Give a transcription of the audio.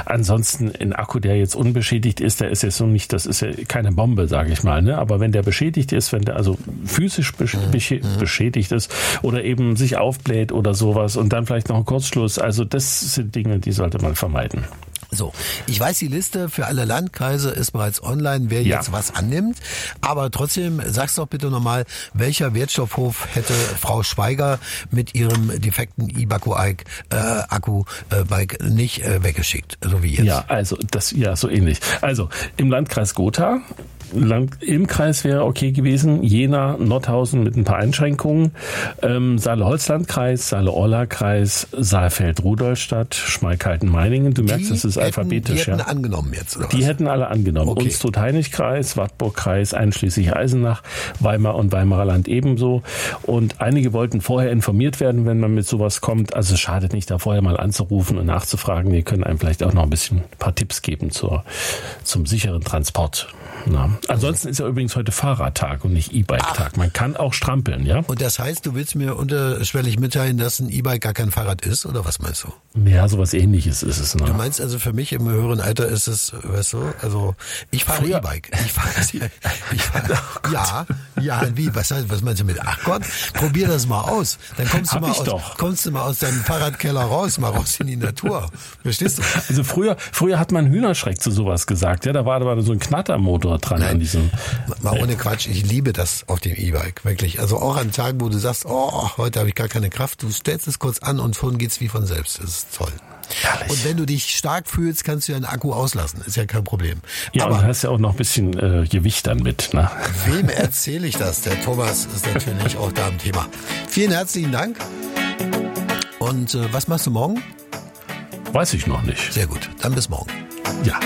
Ansonsten ein Akku, der jetzt unbeschädigt ist, der ist jetzt so nicht, das ist ja keine Bombe, sage ich mal. Ne? Aber wenn der beschädigt ist, wenn der also physisch beschädigt ist oder eben sich aufbläht oder sowas und dann vielleicht noch ein Kurzschluss, also das sind Dinge, die sollte man vermeiden. So, ich weiß, die Liste für alle Landkreise ist bereits online, wer jetzt was annimmt. Aber trotzdem, sag's doch bitte nochmal, welcher Wertstoffhof hätte Frau Schweiger mit ihrem defekten Akku-Bike nicht weggeschickt, so wie jetzt? Ja, also so ähnlich. Also im Landkreis Gotha, im Kreis wäre okay gewesen, Jena, Nordhausen mit ein paar Einschränkungen, Saale-Holz-Landkreis, Saale-Orla-Kreis, Saalfeld-Rudolstadt, Schmalkalden-Meiningen. Du merkst, das ist alphabetisch. Die hätten angenommen jetzt, oder was? Die hätten alle angenommen. Okay. Unstrut-Hainich-Kreis, Wartburg-Kreis, einschließlich Eisenach, Weimar und Weimarer Land ebenso. Und einige wollten vorher informiert werden, wenn man mit sowas kommt. Also es schadet nicht, da vorher mal anzurufen und nachzufragen. Die können einem vielleicht auch noch ein paar Tipps geben zum sicheren Transport. Na. Ansonsten ist ja übrigens heute Fahrradtag und nicht E-Bike-Tag. Man kann auch strampeln, ja? Und das heißt, du willst mir unterschwellig mitteilen, dass ein E-Bike gar kein Fahrrad ist, oder was meinst du? Ja, sowas Ähnliches ist es. Ne? Du meinst also, für mich im höheren Alter ist es, weißt du, also ich fahre E-Bike. Wie? Was meinst du mit? Ach Gott, probier das mal aus. Dann kommst du mal aus deinem Fahrradkeller raus, mal raus in die Natur. Verstehst du? Also früher hat man Hühnerschreck zu sowas gesagt. Ja, da war aber so ein Knattermotor dran. Nein, an diesem. Mal ohne Quatsch, ich liebe das auf dem E-Bike, wirklich. Also auch an Tagen, wo du sagst, heute habe ich gar keine Kraft, du stellst es kurz an und schon geht's wie von selbst. Das ist toll. Herrlich. Und wenn du dich stark fühlst, kannst du ja einen Akku auslassen. Ist ja kein Problem. Ja, aber und du hast ja auch noch ein bisschen Gewicht dann mit. Ne? Wem erzähle ich das? Der Thomas ist natürlich auch da am Thema. Vielen herzlichen Dank. Und was machst du morgen? Weiß ich noch nicht. Sehr gut, dann bis morgen. Ja.